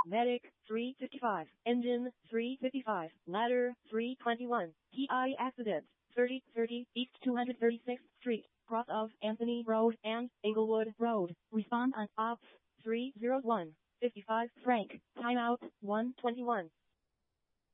Medic 355. Engine 355. Ladder 321. PI accident 3030 East 236th Street. Cross of Anthony Road and Englewood Road. Respond on Ops 301. 55 Frank. Timeout 121.